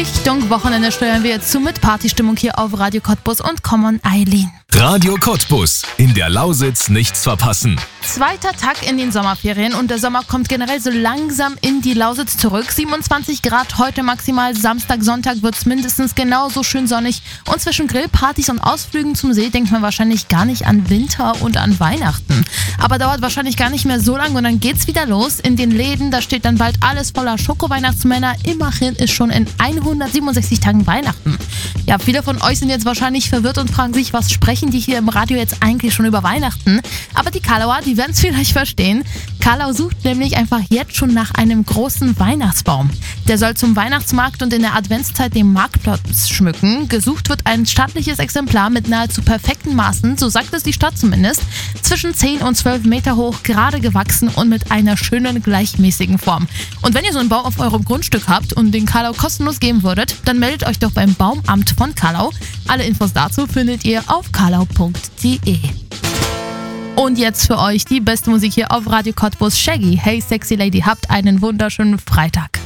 Richtung Wochenende steuern wir jetzt zu mit Partystimmung hier auf Radio Cottbus und Come on Eileen. Radio Cottbus. In der Lausitz nichts verpassen. Zweiter Tag in den Sommerferien und der Sommer kommt generell so langsam in die Lausitz zurück. 27 Grad heute maximal, Samstag, Sonntag wird es mindestens genauso schön sonnig. Und zwischen Grillpartys und Ausflügen zum See denkt man wahrscheinlich gar nicht an Winter und an Weihnachten. Aber dauert wahrscheinlich gar nicht mehr so lang und dann geht's wieder los. In den Läden, da steht dann bald alles voller Schoko-Weihnachtsmänner. Immerhin ist schon in 167 Tagen Weihnachten. Ja, viele von euch sind jetzt wahrscheinlich verwirrt und fragen sich, was sprechen die hier im Radio jetzt eigentlich schon über Weihnachten? Aber die Kalauer, die werden es vielleicht verstehen. Kalau sucht nämlich einfach jetzt schon nach einem großen Weihnachtsbaum. Der soll zum Weihnachtsmarkt und in der Adventszeit den Marktplatz schmücken. Gesucht wird ein stattliches Exemplar mit nahezu perfekten Maßen, so sagt es die Stadt zumindest. Zwischen 10 und 12 Meter hoch, gerade gewachsen und mit einer schönen, gleichmäßigen Form. Und wenn ihr so einen Baum auf eurem Grundstück habt und den Kalau kostenlos geben würdet, dann meldet euch doch beim Baumamt von Kalau. Alle Infos dazu findet ihr auf kalau.de. Und jetzt für euch die beste Musik hier auf Radio Cottbus. Shaggy, Hey Sexy Lady, habt einen wunderschönen Freitag.